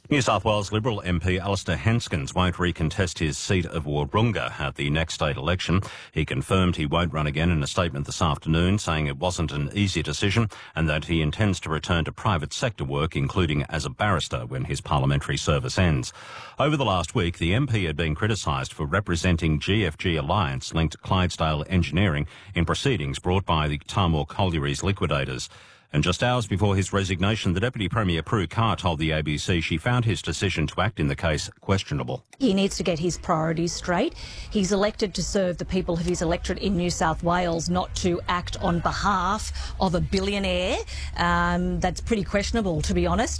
New South Wales Liberal MP Alistair Henskins won't recontest his seat of Wodonga at the next state election. He confirmed he won't run again in a statement this afternoon, saying it wasn't an easy decision and that he intends to return to private sector work, including as a barrister, when his parliamentary service ends. Over the last week, the MP had been criticised for representing GFG Alliance-linked Clydesdale Engineering in proceedings brought by the Tahmoor Collieries liquidators. And just hours before his resignation, the Deputy Premier Prue Carr told the ABC she found his decision to act in the case questionable. He needs to get his priorities straight. He's elected to serve the people of his electorate in New South Wales, not to act on behalf of a billionaire. That's pretty questionable, to be honest.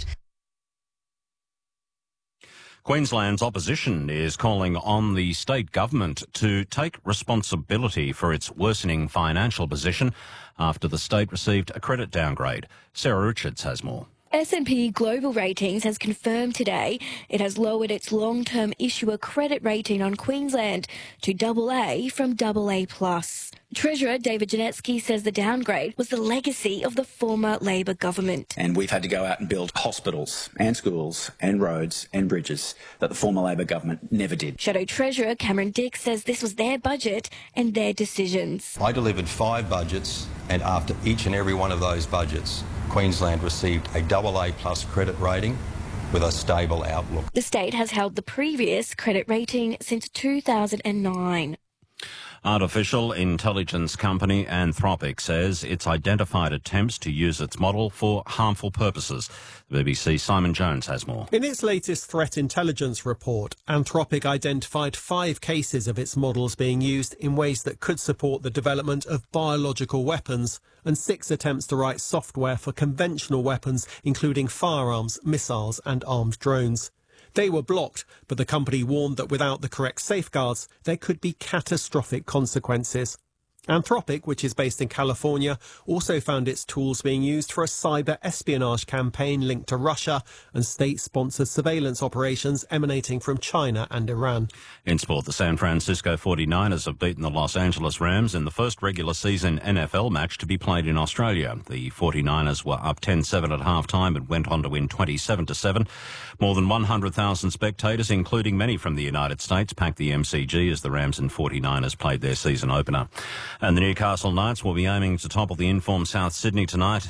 Queensland's opposition is calling on the state government to take responsibility for its worsening financial position after the state received a credit downgrade. Sarah Richards has more. S&P Global Ratings has confirmed today it has lowered its long-term issuer credit rating on Queensland to AA from AA+. Treasurer David Janetsky says the downgrade was the legacy of the former Labor government. And we've had to go out and build hospitals and schools and roads and bridges that the former Labor government never did. Shadow Treasurer Cameron Dick says this was their budget and their decisions. I delivered 5 budgets, and after each and every one of those budgets, Queensland received a AA+ credit rating with a stable outlook. The state has held the previous credit rating since 2009. Artificial intelligence company Anthropic says it's identified attempts to use its model for harmful purposes. The BBC's Simon Jones has more. In its latest threat intelligence report, Anthropic identified 5 cases of its models being used in ways that could support the development of biological weapons and 6 attempts to write software for conventional weapons, including firearms, missiles and armed drones. They were blocked, but the company warned that without the correct safeguards, there could be catastrophic consequences. Anthropic, which is based in California, also found its tools being used for a cyber espionage campaign linked to Russia and state-sponsored surveillance operations emanating from China and Iran. In sport, the San Francisco 49ers have beaten the Los Angeles Rams in the first regular season NFL match to be played in Australia. The 49ers were up 10-7 at halftime and went on to win 27-7. More than 100,000 spectators, including many from the United States, packed the MCG as the Rams and 49ers played their season opener. And the Newcastle Knights will be aiming to topple the informed South Sydney tonight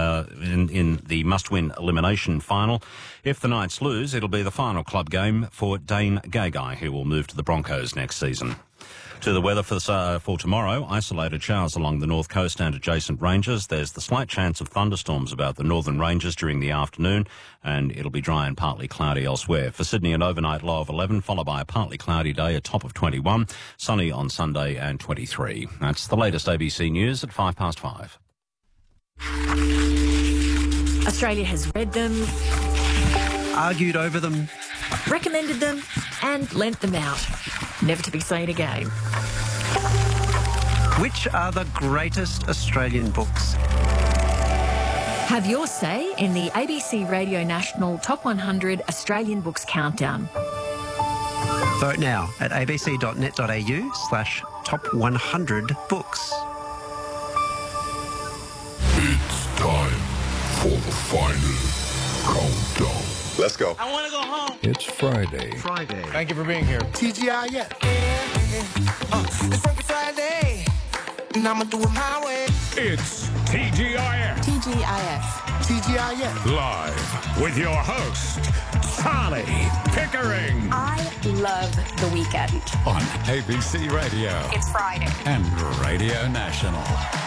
in the must-win elimination final. If the Knights lose, it'll be the final club game for Dane Gagai, who will move to the Broncos next season. To the weather for tomorrow, isolated showers along the north coast and adjacent ranges. There's the slight chance of thunderstorms about the northern ranges during the afternoon, and it'll be dry and partly cloudy elsewhere. For Sydney, an overnight low of 11, followed by a partly cloudy day, a top of 21, sunny on Sunday and 23. That's the latest ABC News at 5:05. Australia has read them, argued over them, recommended them and lent them out, never to be seen again. Which are the greatest Australian books? Have your say in the ABC Radio National Top 100 Australian Books Countdown. Vote now at abc.net.au/top100books. It's time for the final countdown. Let's go. I want to go home. It's Friday. Thank you for being here. TGIF. It's Funky Friday, and I'ma do it my way. It's TGIF. TGIF. Live with your host, Charlie Pickering. I love the weekend. On ABC Radio. It's Friday. And Radio National.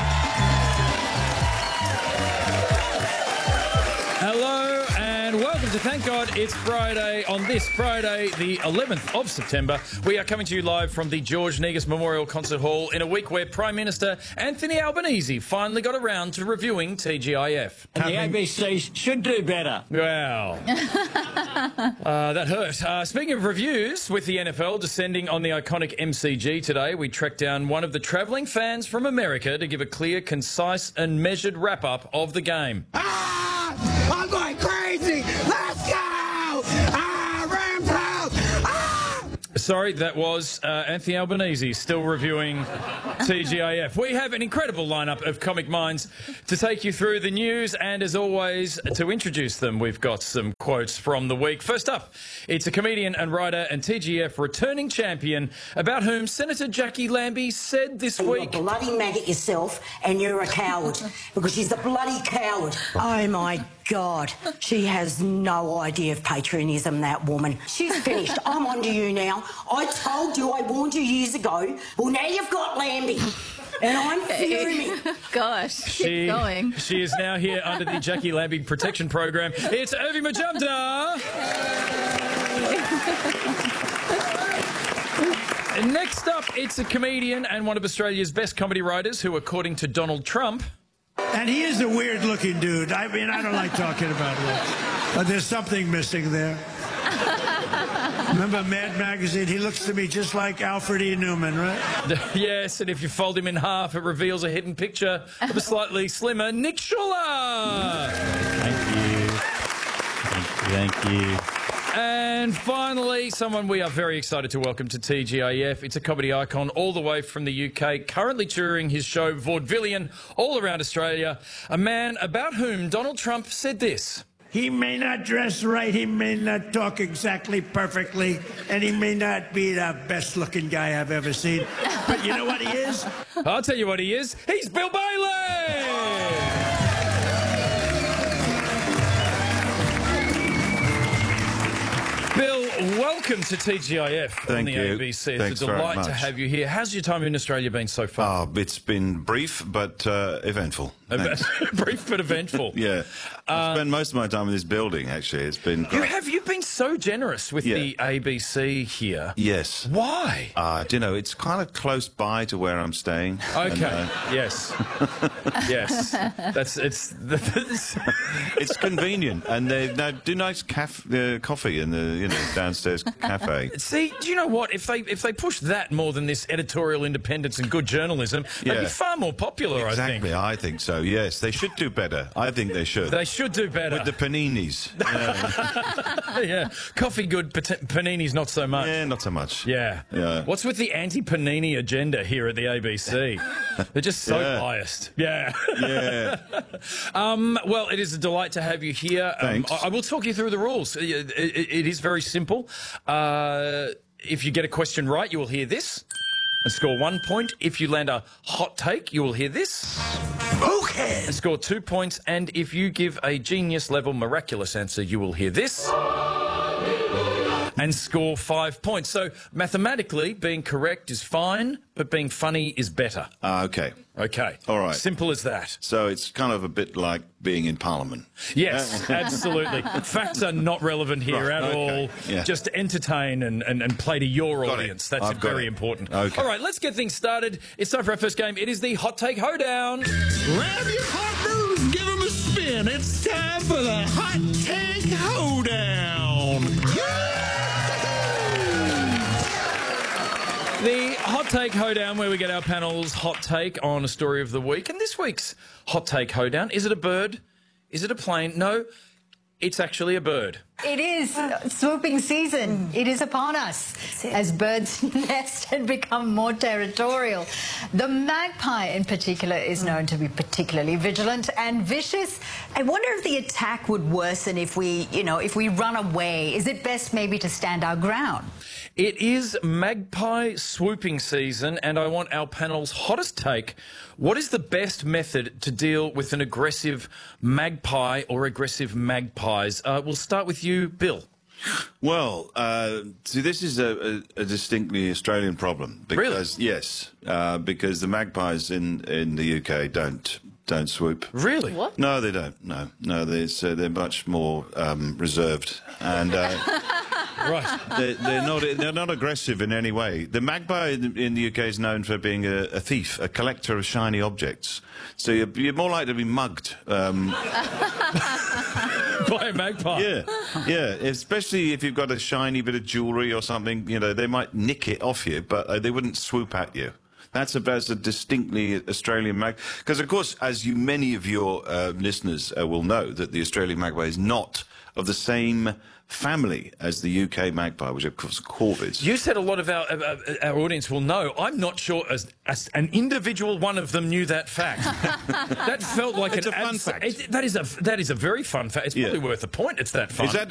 Hello and welcome to Thank God It's Friday. On this Friday, the 11th of September, we are coming to you live from the George Negus Memorial Concert Hall in a week where Prime Minister Anthony Albanese finally got around to reviewing TGIF. And the ABC should do better. Well, that hurt. Speaking of reviews, with the NFL descending on the iconic MCG today, we tracked down one of the travelling fans from America to give a clear, concise and measured wrap-up of the game. I'm going crazy. Let's go. Rams house. Sorry, that was Anthony Albanese still reviewing TGIF. We have an incredible lineup of comic minds to take you through the news, and as always, to introduce them, we've got some quotes from the week. First up, it's a comedian and writer and TGF returning champion about whom Senator Jackie Lambie said this week... You're a bloody maggot yourself, and you're a coward, because she's a bloody coward. Oh, my God. She has no idea of patriotism, that woman. She's finished. I'm on to you now. I told you, I warned you years ago. Well, now you've got Lambie. And I'm fuming. Gosh, keep going. She is now here under the Jackie Lambie Protection Program. It's Irving Majumdar. Next up, it's a comedian and one of Australia's best comedy writers who, according to Donald Trump... And he is a weird-looking dude. I mean, I don't like talking about looks. But there's something missing there. Remember Mad Magazine? He looks to me just like Alfred E. Newman, right? Yes, and if you fold him in half, it reveals a hidden picture of a slightly slimmer Nick Schuller. Thank you. And finally, someone we are very excited to welcome to TGIF. It's a comedy icon all the way from the UK, currently touring his show Vaudevillian all around Australia. A man about whom Donald Trump said this. He may not dress right, he may not talk exactly perfectly, and he may not be the best-looking guy I've ever seen. But you know what he is? I'll tell you what he is. He's Bill Bailey! Bill, welcome to TGIF on the ABC. It's a delight to have you here. How's your time in Australia been so far? It's been brief but eventful. Brief but eventful. Yeah. I spent most of my time in this building, actually. It's been great. You've been so generous with the ABC here. Yes. Why? Do you know, it's kind of close by to where I'm staying. Okay. And, yes. Yes. It's convenient, and they do nice coffee in the downstairs cafe. See, do you know what? If they push that more than this editorial independence and good journalism, they'd be far more popular. Exactly. I think so. Yes, they should do better. I think they should. They should do better. With the paninis. Yeah. Coffee good, paninis not so much. Yeah, not so much. Yeah. What's with the anti-panini agenda here at the ABC? They're just so biased. Yeah. Yeah. Well, it is a delight to have you here. Thanks. I will talk you through the rules. It is very simple. If you get a question right, you will hear this and score 1 point. If you land a hot take, you will hear this. Okay. And score 2 points. And if you give a genius-level miraculous answer, you will hear this and score 5 points. So mathematically, being correct is fine, but being funny is better. Okay. Okay. All right. Simple as that. So it's kind of a bit like being in Parliament. Yes, absolutely. Facts are not relevant here at all. Yeah. Just entertain and play to your audience. That's very important. Okay. All right, let's get things started. It's time for our first game. It is the Hot Take Hoedown. Grab your partner, give him a spin. It's time for the Hot Take Hoedown. The Hot Take Hoedown, where we get our panel's hot take on a story of the week. And this week's Hot Take Hoedown, is it a bird? Is it a plane? No, it's actually a bird. It is swooping season. It is upon us as birds nest and become more territorial. The magpie in particular is known to be particularly vigilant and vicious. I wonder if the attack would worsen if we run away. Is it best maybe to stand our ground? It is magpie swooping season, and I want our panel's hottest take. What is the best method to deal with an aggressive magpie or aggressive magpies? We'll start with you, Bill. Well, see, this is a distinctly Australian problem. Because, really? Yes, because the magpies in the UK don't swoop. Really? What? No, they don't. No, they're much more reserved and. Right. They're not aggressive in any way. The magpie in the UK is known for being a thief, a collector of shiny objects. So you're more likely to be mugged. By a magpie? Yeah, especially if you've got a shiny bit of jewellery or something, they might nick it off you, but they wouldn't swoop at you. That's a distinctly Australian magpie. Because, of course, as many of your listeners will know, that the Australian magpie is not of the same family as the UK magpie, which of course corvids. You said a lot of our audience will know. I'm not sure as an individual one of them knew that fact. That felt like it's a fun fact. That is a very fun fact. It's probably worth a point. It's that fun. Is that